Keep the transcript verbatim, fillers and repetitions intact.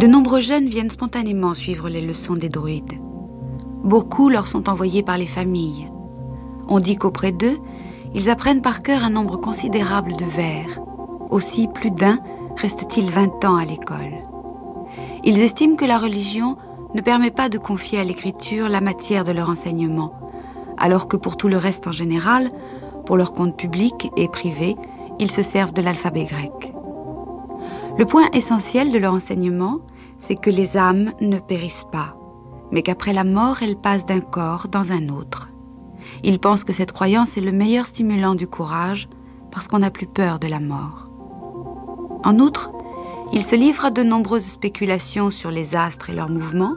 De nombreux jeunes viennent spontanément suivre les leçons des druides. Beaucoup leur sont envoyés par les familles. On dit qu'auprès d'eux, ils apprennent par cœur un nombre considérable de vers. Aussi, plus d'un reste-t-il vingt ans à l'école. Ils estiment que la religion ne permet pas de confier à l'écriture la matière de leur enseignement, alors que pour tout le reste en général, pour leurs comptes publics et privés, ils se servent de l'alphabet grec. Le point essentiel de leur enseignement, c'est que les âmes ne périssent pas, mais qu'après la mort, elles passent d'un corps dans un autre. Ils pensent que cette croyance est le meilleur stimulant du courage, parce qu'on n'a plus peur de la mort. En outre, ils se livrent à de nombreuses spéculations sur les astres et leurs mouvements,